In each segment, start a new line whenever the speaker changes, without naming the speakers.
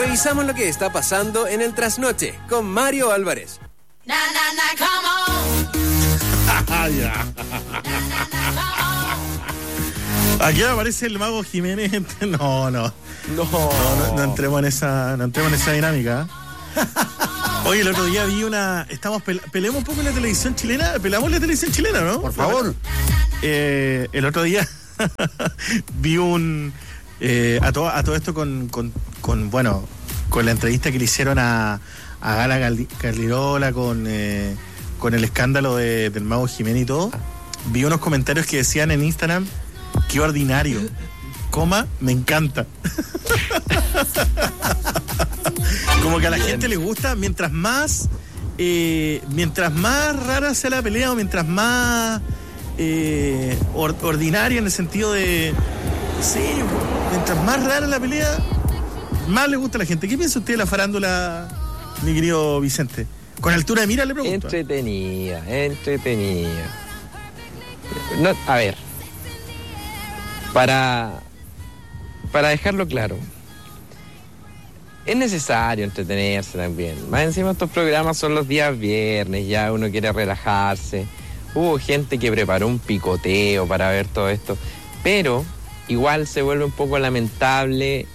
Revisamos lo que está pasando en el trasnoche con Mario Álvarez.
Na, na, na, come on.
Ya. Aquí aparece el mago Jiménez. No entremos en esa dinámica. Oye, el otro día vi peleamos un poco en la televisión chilena. Pelamos la televisión chilena, ¿no?
Por favor.
El otro día vi a todo esto con la entrevista que le hicieron a Gala Caldirola con el escándalo del mago Jiménez y todo. Vi unos comentarios que decían en Instagram: qué ordinario, me encanta. Como que a la gente le gusta mientras más rara sea la pelea, o mientras más ordinaria, en el sentido de mientras más rara la pelea, más le gusta a la gente. ¿Qué piensa usted de la farándula, mi querido Vicente? Con altura de mira le pregunto.
Entretenida. No, a ver, para dejarlo claro, es necesario entretenerse también. Más encima, estos programas son los días viernes, ya uno quiere relajarse. Hubo gente que preparó un picoteo para ver todo esto, pero igual se vuelve un poco lamentable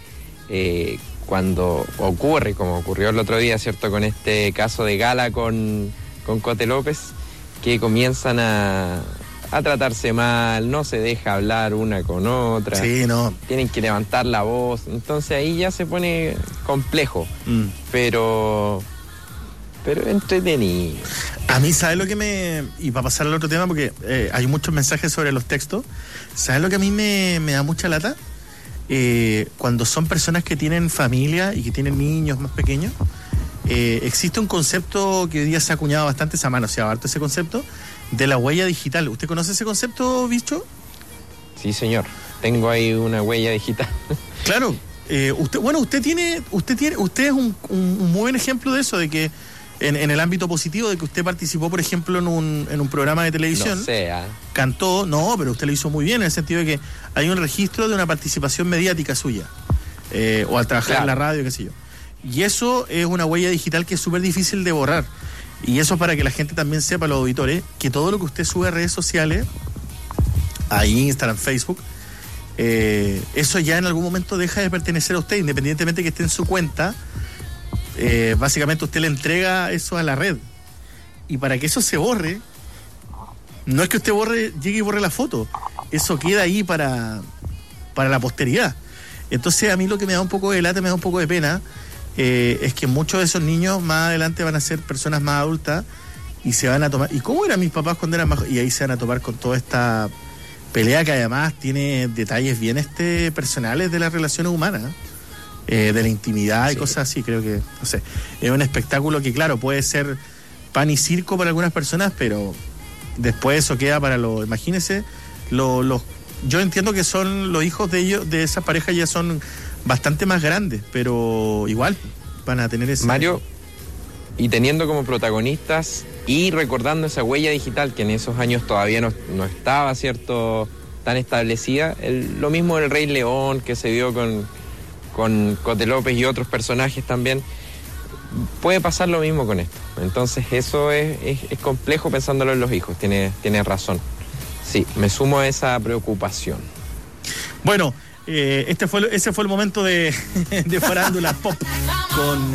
cuando ocurre, como ocurrió el otro día, ¿cierto? Con este caso de Gala con Cote López, que comienzan a tratarse mal, no se deja hablar una con otra.
Sí, no.
Tienen que levantar la voz. Entonces ahí ya se pone complejo. Pero entretenido.
A mí, ¿sabes lo que y para pasar al otro tema, porque hay muchos mensajes sobre los textos, ¿sabes lo que a mí me da mucha lata? Cuando son personas que tienen familia y que tienen niños más pequeños, existe un concepto que hoy día se ha acuñado bastante, se ha manoseado harto ese concepto, de la huella digital. ¿Usted conoce ese concepto, Bicho?
Sí, señor. Tengo ahí una huella digital.
Claro. Usted es un muy buen ejemplo de eso, de que en el ámbito positivo, de que usted participó, por ejemplo, en un programa de televisión.
No sé,
Cantó, pero usted lo hizo muy bien, en el sentido de que hay un registro de una participación mediática suya, o al trabajar en la radio, qué sé yo. Y eso es una huella digital que es súper difícil de borrar. Y eso para que la gente también sepa, los auditores, que todo lo que usted sube a redes sociales, a Instagram, Facebook, eso ya en algún momento deja de pertenecer a usted, independientemente que esté en su cuenta. Básicamente usted le entrega eso a la red. Y para que eso se borre, no es que usted llegue y borre la foto, eso queda ahí para la posteridad. Entonces a mí lo que me da un poco de lata, me da un poco de pena, es que muchos de esos niños más adelante van a ser personas más adultas y se van a tomar. ¿Y cómo eran mis papás cuando eran más? Y ahí se van a topar con toda esta pelea que además tiene detalles bien personales de las relaciones humanas, de la intimidad y cosas así. Creo que, no sé, es un espectáculo que, claro, puede ser pan y circo para algunas personas, pero después eso queda para los. Imagínense, yo entiendo que son los hijos de ellos, de esa pareja, ya son bastante más grandes, pero igual van a tener ese.
Mario, y teniendo como protagonistas y recordando esa huella digital que en esos años todavía no estaba, ¿cierto?, tan establecida, lo mismo del Rey León que se dio con Cote López y otros personajes también, puede pasar lo mismo con esto. Entonces eso es complejo pensándolo en los hijos, tiene razón. Sí, me sumo a esa preocupación.
Bueno, ese fue el momento de farándula pop con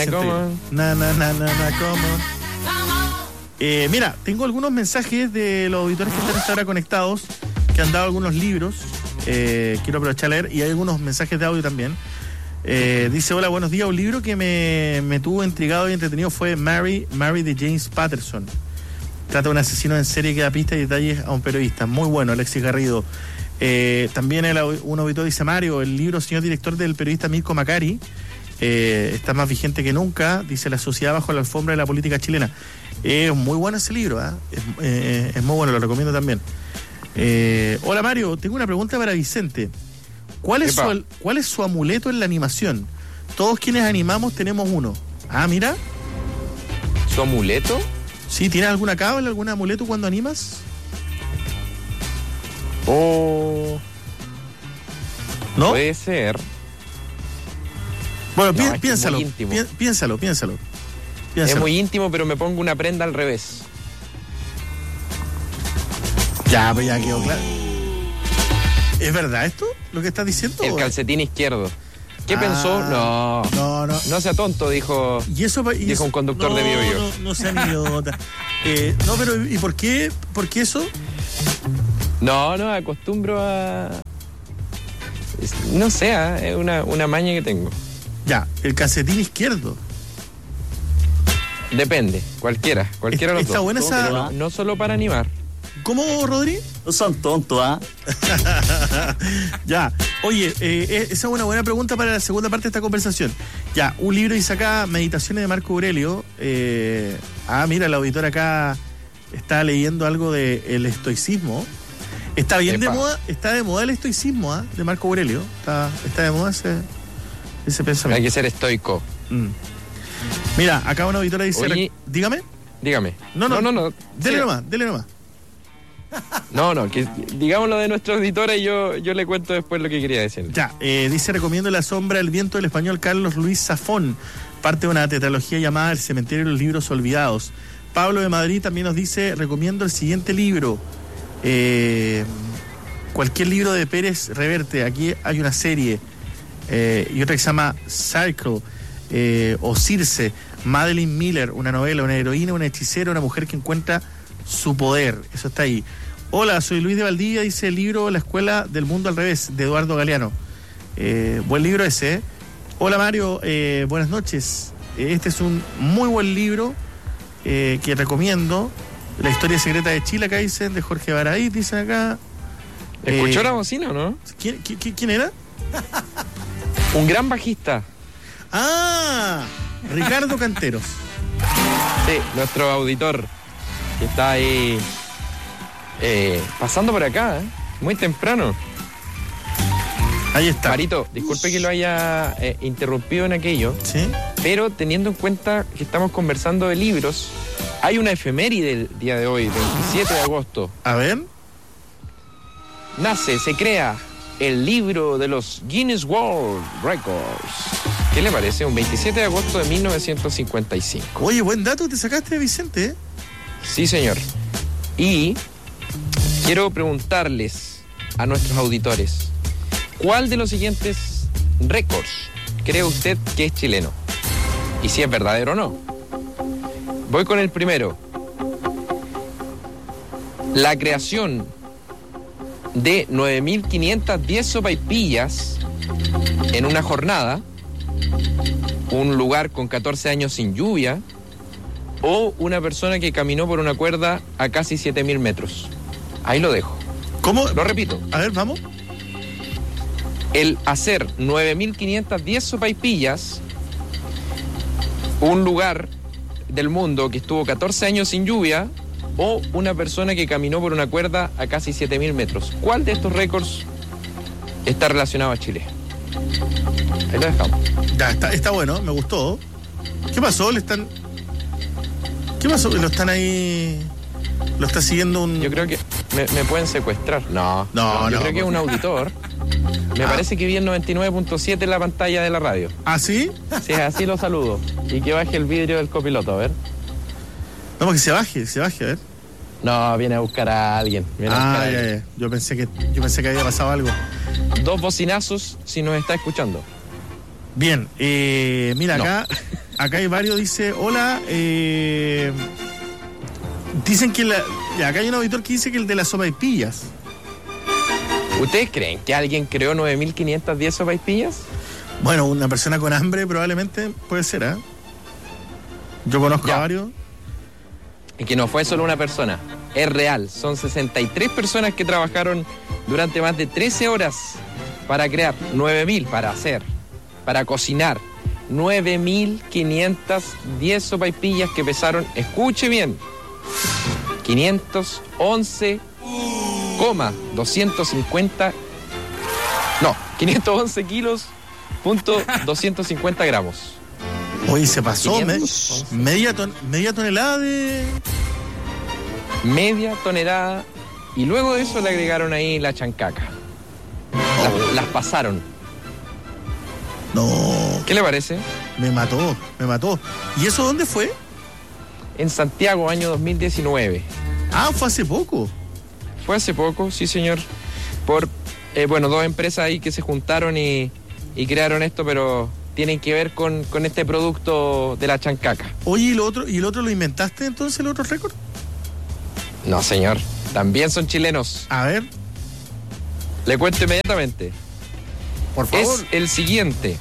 mira, tengo algunos mensajes de los auditores que están hasta ahora conectados, que han dado algunos libros. Quiero aprovechar a leer, y hay algunos mensajes de audio también. Dice: hola, buenos días. Un libro que me tuvo intrigado y entretenido fue Mary de James Patterson. Trata de un asesino en serie que da pistas y detalles a un periodista. Muy bueno, Alexis Garrido. También un auditor dice: Mario, el libro Señor Director, del periodista Mirko Macari, está más vigente que nunca. Dice: La sociedad bajo la alfombra de la política chilena. Es muy bueno ese libro, es muy bueno, lo recomiendo también. Hola Mario, tengo una pregunta para Vicente. ¿Cuál es su amuleto en la animación? Todos quienes animamos tenemos uno. Ah, mira.
¿Su amuleto?
Sí, ¿tienes alguna cábala, algún amuleto cuando animas?
¿No? Puede ser.
Bueno,
No, es
piénsalo,
muy íntimo.
piénsalo.
Es muy íntimo, pero me pongo una prenda al revés.
Ya, pues ya quedó claro. ¿Es verdad esto? ¿Lo que estás diciendo?
El calcetín izquierdo. ¿Qué pensó?
No.
No sea tonto, dijo
Dijo
un conductor de Bio Bio.
No sean idiota. No, pero ¿y por qué? ¿Por qué eso?
No, acostumbro a... No sé, es una maña que tengo.
Ya, el calcetín izquierdo.
Depende, cualquiera de los
Está
dos.
buena esa...
Pero no solo para animar.
¿Cómo, Rodri?
No son tontos, ¿ah?
Ya, oye, esa es una buena pregunta para la segunda parte de esta conversación. Ya, un libro dice acá, Meditaciones de Marco Aurelio. Mira, el auditor acá está leyendo algo del estoicismo. Está bien de moda el estoicismo, de Marco Aurelio. Está de moda ese pensamiento.
Hay que ser estoico.
Mira, acá una auditora dice...
Oye,
dígame.
No.
Dele
Sí.
nomás.
No, que digamos lo de nuestra auditora y yo le cuento después lo que quería decir.
Ya, dice, recomiendo La sombra del viento del español Carlos Luis Zafón, parte de una tetralogía llamada El cementerio de los libros olvidados. Pablo de Madrid también nos dice, recomiendo el siguiente libro, cualquier libro de Pérez Reverte. Aquí hay una serie y otra que se llama Circle o Circe, Madeline Miller, una novela, una heroína, una hechicera, una mujer que encuentra su poder. Eso está ahí. Hola, soy Luis de Valdivia, dice el libro La escuela del mundo al revés, de Eduardo Galeano. Buen libro ese. Hola Mario, buenas noches. Este es un muy buen libro que recomiendo. La historia secreta de Chile, acá dicen, de Jorge Baradí, dicen acá.
¿Escuchó la bocina o no?
¿Quién era?
Un gran bajista.
Ricardo Canteros.
Sí, nuestro auditor, que está ahí pasando por acá, muy temprano.
Ahí está.
Marito, disculpe que lo haya interrumpido en aquello,
¿sí?
Pero teniendo en cuenta que estamos conversando de libros, hay una efeméride del día de hoy, 27 de agosto.
A ver.
Se crea el libro de los Guinness World Records. ¿Qué le parece? Un 27 de agosto de 1955.
Oye, buen dato te sacaste, Vicente.
Sí, señor. Y quiero preguntarles a nuestros auditores, ¿cuál de los siguientes récords cree usted que es chileno? Y si es verdadero o no. Voy con el primero. La creación de 9.510 sopaipillas en una jornada, un lugar con 14 años sin lluvia, o una persona que caminó por una cuerda a casi 7.000 metros. Ahí lo dejo.
¿Cómo?
Lo repito.
A ver, vamos.
El hacer 9.510 sopaipillas, un lugar del mundo que estuvo 14 años sin lluvia, o una persona que caminó por una cuerda a casi 7.000 metros. ¿Cuál de estos récords está relacionado a Chile? Ahí lo dejamos.
Ya, está bueno, me gustó. ¿Qué pasó? ¿Qué pasó? ¿Lo están ahí? ¿Lo está siguiendo un...?
Yo creo que me pueden secuestrar. No, yo creo que es un auditor. Me parece que vi el 99.7 en la pantalla de la radio.
¿Ah, sí?
Sí, así lo saludo. Y que baje el vidrio del copiloto, a ver.
No, porque se baje, a ver.
No, viene a buscar a alguien.
Ya. Yo pensé que había pasado algo.
2 bocinazos si nos está escuchando.
Bien, mira,
No.
acá hay varios, dice, hola, dicen que acá hay un auditor que dice que el de las sopaipillas.
¿Ustedes creen que alguien creó 9.510 sopaipillas?
Bueno, una persona con hambre probablemente puede ser, ¿eh? Yo conozco a varios.
Y que no fue solo una persona, es real. Son 63 personas que trabajaron durante más de 13 horas para crear 9.000, para cocinar 9.510 sopaipillas que pesaron, escuche bien, 511 kilos, punto 250 gramos.
Oye, se pasó
511.
media tonelada de...
Media tonelada. Y luego de eso le agregaron ahí la chancaca. Las pasaron.
No.
¿Qué le parece?
Me mató. ¿Y eso dónde fue?
En Santiago, año 2019.
Ah, fue hace poco.
Fue hace poco, sí señor. Por, dos empresas ahí que se juntaron y crearon esto, pero tienen que ver con este producto de la chancaca.
Oye, ¿y el otro lo inventaste entonces, el otro récord?
No, señor. También son chilenos.
A ver.
Le cuento inmediatamente.
Por favor.
Es el siguiente.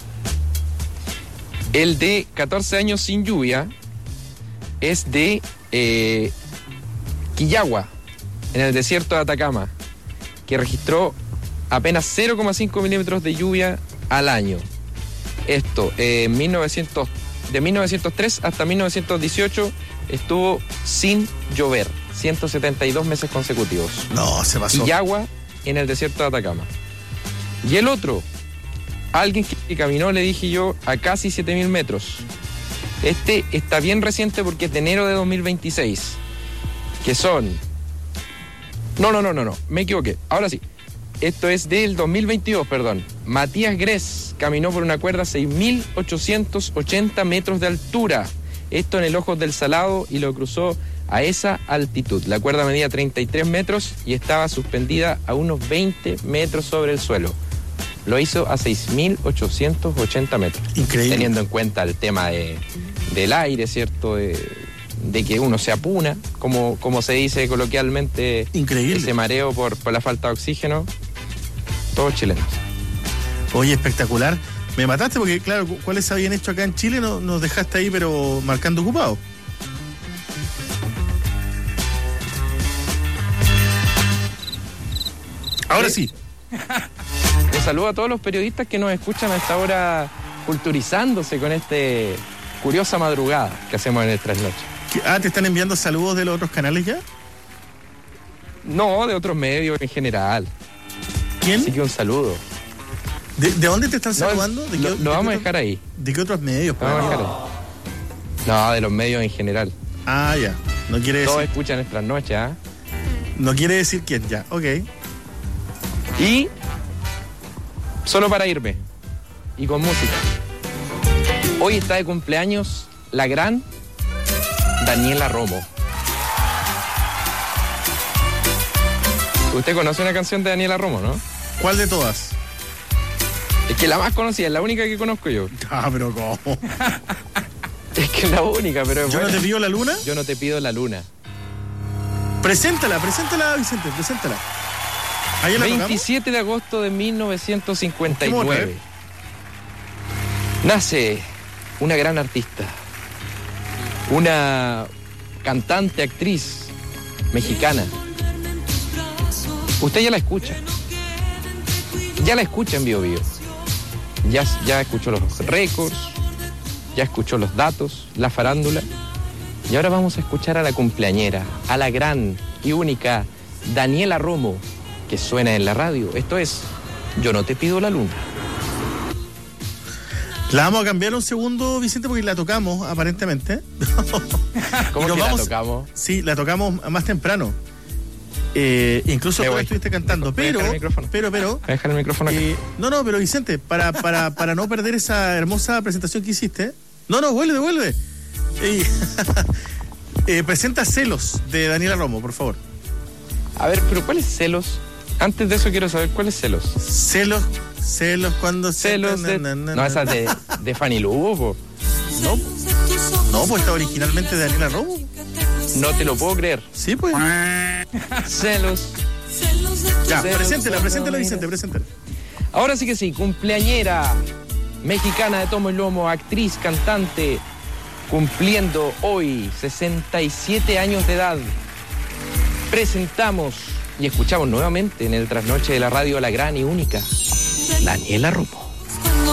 El de 14 años sin lluvia es de Quillagua, en el desierto de Atacama, que registró apenas 0,5 milímetros de lluvia al año. Esto, de 1903 hasta 1918 estuvo sin llover, 172 meses consecutivos.
No, se pasó.
Quillagua, en el desierto de Atacama. Y el otro, alguien que caminó, le dije yo, a casi 7.000 metros. Este está bien reciente porque es de enero de 2026, que son... No, me equivoqué. Ahora sí. Esto es del 2022, perdón. Matías Gress caminó por una cuerda a 6.880 metros de altura. Esto en el Ojos del Salado, y lo cruzó a esa altitud. La cuerda medía 33 metros y estaba suspendida a unos 20 metros sobre el suelo. Lo hizo a 6.880 metros.
Increíble.
Teniendo en cuenta el tema del aire, ¿cierto? De que uno se apuna, como se dice coloquialmente.
Increíble.
Ese mareo por la falta de oxígeno. Todos chilenos.
Oye, espectacular. Me mataste porque, claro, ¿cuáles se habían hecho acá en Chile? Nos dejaste ahí, pero marcando ocupado. Ahora sí.
Un saludo a todos los periodistas que nos escuchan a esta hora, culturizándose con este curiosa madrugada que hacemos en el Trasnoche.
¿Te están enviando saludos de los otros canales ya?
No, de otros medios en general.
¿Quién?
Así que un saludo.
¿De dónde te están saludando?
Lo vamos a dejar ahí.
¿De qué otros medios?
No, de los medios en general.
Ah, ya. No quiere decir.
Todos escuchan el Trasnoche, ¿ah?
No quiere decir quién, ya. Ok.
Y solo para irme, y con música. Hoy está de cumpleaños la gran Daniela Romo. Usted conoce una canción de Daniela Romo, ¿no?
¿Cuál de todas?
Es que la más conocida, es la única que conozco yo.
Ah, pero ¿cómo?
Es que es la única, pero es
¿Yo
buena.
no te pido la luna?
Yo no te pido la luna.
Preséntala, Vicente, preséntala. ¿Ahí la
27 de agosto de 1959. Nace una gran artista, una cantante, actriz mexicana. Usted ya la escucha. Ya la escucha en Bio Bio. Ya escuchó los récords, ya escuchó los datos, la farándula. Y ahora vamos a escuchar a la cumpleañera, a la gran y única Daniela Romo, que suena en la radio. Esto es Yo no te pido la luna.
La vamos a cambiar un segundo, Vicente, porque la tocamos, aparentemente.
¿Cómo que la tocamos?
Sí, la tocamos más temprano. Incluso tú estuviste cantando, pero...
Dejar el micrófono acá.
No, pero Vicente, para no perder esa hermosa presentación que hiciste... No, vuelve. Presenta Celos, de Daniela Romo, por favor.
A ver, pero ¿cuáles celos? Antes de eso quiero saber cuáles celos.
Celos cuando...
Celos de... No, esa de Fanny Lu, po.
No, pues está originalmente de Daniela Romo.
No te lo puedo creer.
Sí, pues.
Celos.
Ya, preséntela, Vicente, preséntela.
Ahora sí que sí, cumpleañera mexicana de tomo y lomo, actriz, cantante, cumpliendo hoy 67 años de edad. Presentamos y escuchamos nuevamente en el Trasnoche de la radio la gran y única Daniela Romo.